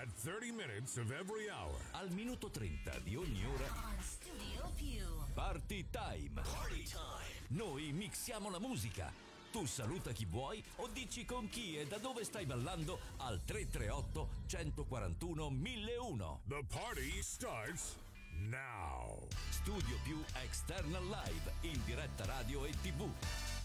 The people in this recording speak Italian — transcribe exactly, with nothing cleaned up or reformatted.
thirty minutes of every hour. Al minuto trenta di ogni ora. On Studio Più. Party time. Party time. Noi mixiamo la musica. Tu saluta chi vuoi o dici con chi e da dove stai ballando al tre tre otto, uno quattro uno, mille uno. The party starts now. Studio Più External Live in diretta radio e tivù.